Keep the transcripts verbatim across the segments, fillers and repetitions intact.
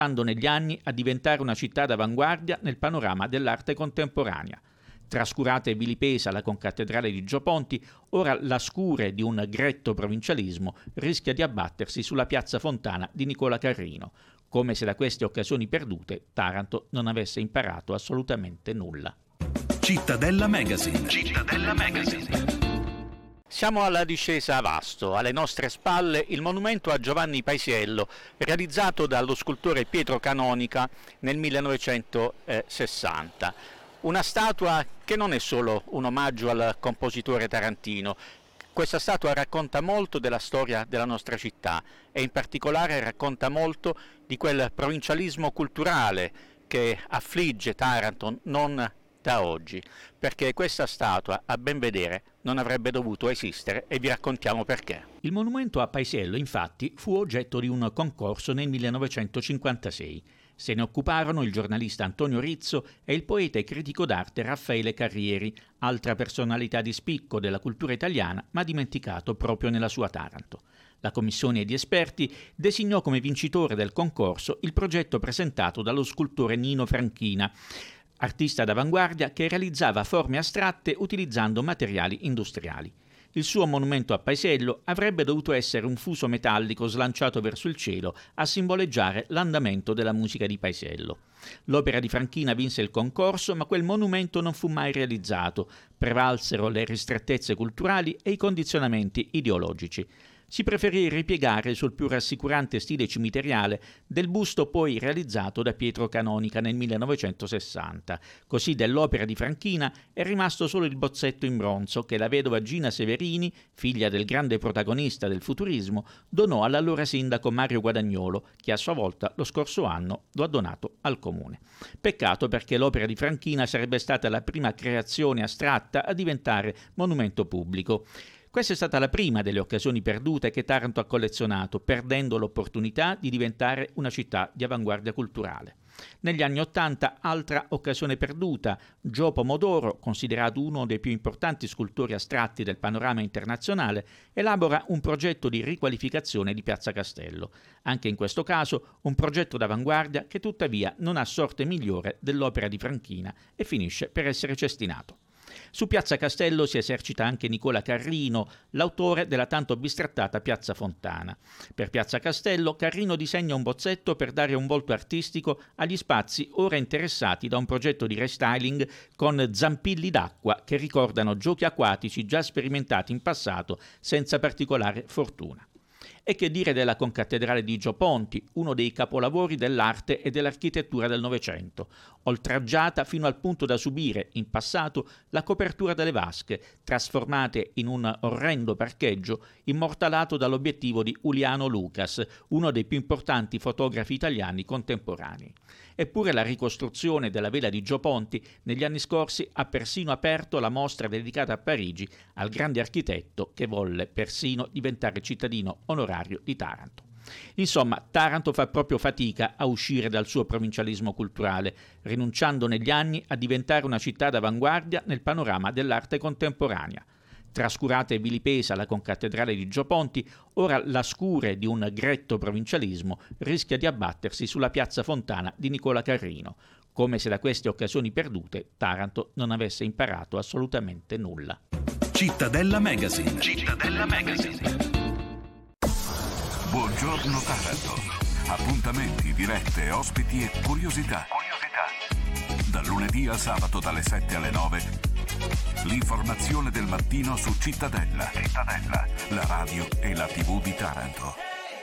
andando negli anni a diventare una città d'avanguardia nel panorama dell'arte contemporanea. Trascurata e vilipesa la concattedrale di Gio Ponti, ora la scure di un gretto provincialismo rischia di abbattersi sulla piazza Fontana di Nicola Carrino, come se da queste occasioni perdute Taranto non avesse imparato assolutamente nulla. Cittadella Magazine. Cittadella Magazine. Siamo alla discesa a Vasto, alle nostre spalle il monumento a Giovanni Paisiello, realizzato dallo scultore Pietro Canonica nel millenovecentosessanta. Una statua che non è solo un omaggio al compositore tarantino. Questa statua racconta molto della storia della nostra città e in particolare racconta molto di quel provincialismo culturale che affligge Taranto non da oggi, perché questa statua, a ben vedere, non avrebbe dovuto esistere e vi raccontiamo perché. Il monumento a Paisiello, infatti, fu oggetto di un concorso nel millenovecentocinquantasei. Se ne occuparono il giornalista Antonio Rizzo e il poeta e critico d'arte Raffaele Carrieri, altra personalità di spicco della cultura italiana, ma dimenticato proprio nella sua Taranto. La commissione di esperti designò come vincitore del concorso il progetto presentato dallo scultore Nino Franchina, artista d'avanguardia che realizzava forme astratte utilizzando materiali industriali. Il suo monumento a Paisiello avrebbe dovuto essere un fuso metallico slanciato verso il cielo a simboleggiare l'andamento della musica di Paisiello. L'opera di Franchina vinse il concorso, ma quel monumento non fu mai realizzato. Prevalsero le ristrettezze culturali e i condizionamenti ideologici. Si preferì ripiegare sul più rassicurante stile cimiteriale del busto poi realizzato da Pietro Canonica nel millenovecentosessanta. Così dell'opera di Franchina è rimasto solo il bozzetto in bronzo che la vedova Gina Severini, figlia del grande protagonista del futurismo, donò all'allora sindaco Mario Guadagnolo, che a sua volta lo scorso anno lo ha donato al comune. Peccato, perché l'opera di Franchina sarebbe stata la prima creazione astratta a diventare monumento pubblico. Questa è stata la prima delle occasioni perdute che Taranto ha collezionato, perdendo l'opportunità di diventare una città di avanguardia culturale. Negli anni Ottanta, altra occasione perduta, Gio Pomodoro, considerato uno dei più importanti scultori astratti del panorama internazionale, elabora un progetto di riqualificazione di Piazza Castello. Anche in questo caso un progetto d'avanguardia che tuttavia non ha sorte migliore dell'opera di Franchina e finisce per essere cestinato. Su Piazza Castello si esercita anche Nicola Carrino, l'autore della tanto bistrattata Piazza Fontana. Per Piazza Castello, Carrino disegna un bozzetto per dare un volto artistico agli spazi ora interessati da un progetto di restyling con zampilli d'acqua che ricordano giochi acquatici già sperimentati in passato senza particolare fortuna. E che dire della concattedrale di Gio Ponti, uno dei capolavori dell'arte e dell'architettura del Novecento, oltraggiata fino al punto da subire, in passato, la copertura delle vasche, trasformate in un orrendo parcheggio immortalato dall'obiettivo di Uliano Lucas, uno dei più importanti fotografi italiani contemporanei. Eppure la ricostruzione della vela di Gio Ponti negli anni scorsi ha persino aperto la mostra dedicata a Parigi al grande architetto che volle persino diventare cittadino onorario di Taranto. Insomma, Taranto fa proprio fatica a uscire dal suo provincialismo culturale, rinunciando negli anni a diventare una città d'avanguardia nel panorama dell'arte contemporanea. Trascurata e vilipesa la concattedrale di Gio Ponti, ora la scure di un gretto provincialismo rischia di abbattersi sulla piazza Fontana di Nicola Carrino, come se da queste occasioni perdute Taranto non avesse imparato assolutamente nulla. Cittadella Magazine. Cittadella Magazine. Buongiorno Taranto. Appuntamenti, dirette, ospiti e curiosità. Curiosità. Dal lunedì al sabato dalle sette alle nove. L'informazione del mattino su Cittadella. Cittadella, la radio e la tivù di Taranto.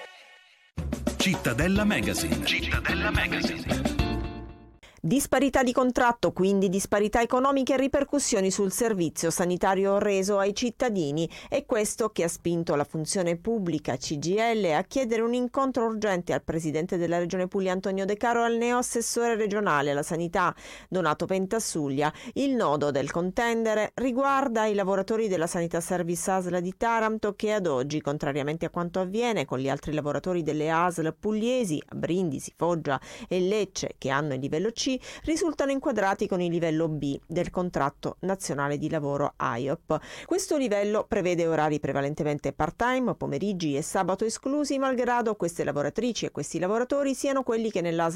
Cittadella Magazine. Cittadella Magazine. Disparità di contratto, quindi disparità economiche e ripercussioni sul servizio sanitario reso ai cittadini. È questo che ha spinto la funzione pubblica C G I L a chiedere un incontro urgente al presidente della Regione Puglia Antonio De Caro e al neoassessore regionale alla sanità Donato Pentassuglia. Il nodo del contendere riguarda i lavoratori della Sanità Service A S L di Taranto che ad oggi, contrariamente a quanto avviene con gli altri lavoratori delle A S L pugliesi, Brindisi, Foggia e Lecce, che hanno il livello C, risultano inquadrati con il livello B del contratto nazionale di lavoro A I O P. Questo livello prevede orari prevalentemente part-time, pomeriggi e sabato esclusi, malgrado queste lavoratrici e questi lavoratori siano quelli che nell'A S